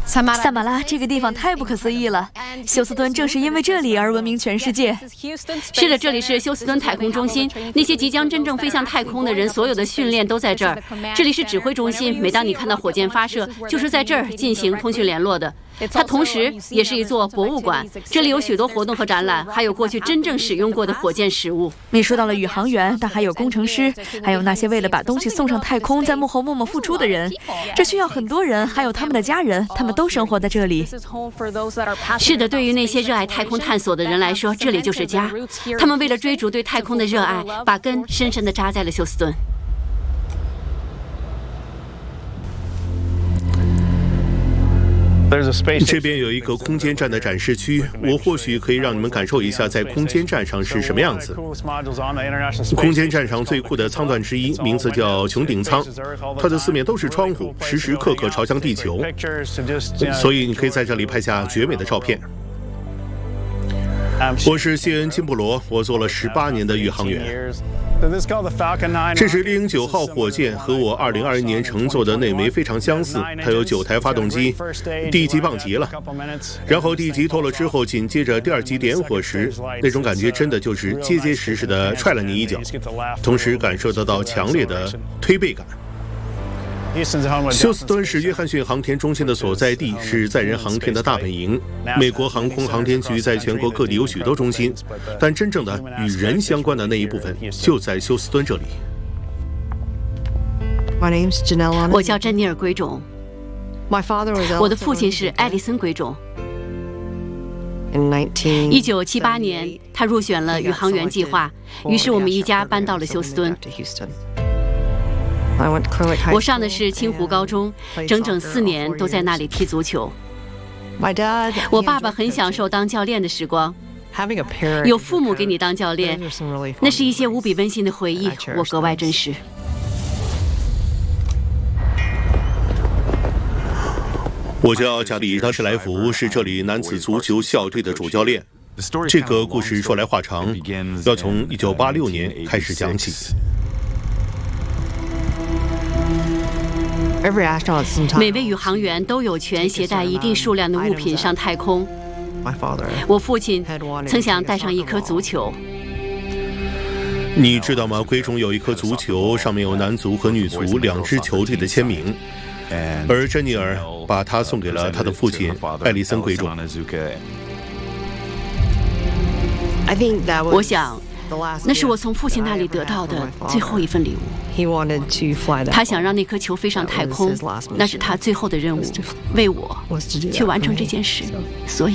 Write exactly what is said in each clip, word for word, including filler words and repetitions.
萨马拉这个地方太不可思议了，休斯敦正是因为这里而闻名全世界。 是的，这里是休斯敦太空中心，那些即将真正飞向太空的人，所有的训练都在这儿。这里是指挥中心，每当你看到火箭发射，就是在这儿进行通讯联络的。它同时也是一座博物馆，这里有许多活动和展览，还有过去真正使用过的火箭实物。 你说到了宇航员，但还有工程师，还有那些为了把东西送上太空，在幕后默默付出的人。这需要很多人，还有他们的家人，他们都生活在这里。 是的，对于那些热爱太空探索的人来说，这里就是家。他们为了追逐对太空的热爱，把根深深地扎在了休斯敦。 这边有一个空间站的展示区，我或许可以让你们感受一下在空间站上是什么样子。空间站上最酷的舱段之一，名字叫穹顶舱，它的四面都是窗户，时时刻刻朝向地球，所以你可以在这里拍下绝美的照片。我是谢恩·金布罗，我做了十八年的宇航员。这是猎鹰九号火箭，和我二零二一年乘坐的那枚非常相似，它有九台发动机。第一级棒极了，然后第一级脱了之后，紧接着第二级点火时，那种感觉真的就是结结实实的踹了你一脚，同时感受得到强烈的推背感。休斯敦是约翰逊航天中心的所在地，是载人航天的大本营。美国航空航天局在全国各地有许多中心，但真正的与人相关的那一部分就在休斯敦这里。 我叫珍妮尔·圭种，我的父亲是艾利森·圭种。一九七八年，他入选了宇航员计划，于是我们一家搬到了休斯敦。我上的是清湖高中，整整四年都在那里踢足球。我爸爸很享受当教练的时光，有父母给你当教练，那是一些无比温馨的回忆，我格外珍视。 我叫加里·达什莱弗，是这里男子足球校队的主教练。这个故事说来话长，要从一九八六年开始讲起。 每位宇航员都有权携带一定数量的物品上太空。我父亲曾想带上一颗足球。 你知道吗？圭种有一颗足球，上面有男足和女足两支球队的签名，而珍妮尔把它送给了他的父亲艾利森·圭种。 我想那是我从父亲那里得到的最后一份礼物。他想让那颗球飞上太空，那是他最后的任务，为我去完成这件事。所以，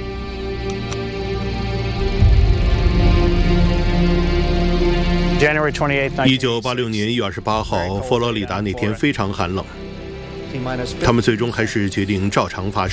一九八六年一月二十八号，佛罗里达那天非常寒冷，他们最终还是决定照常发射。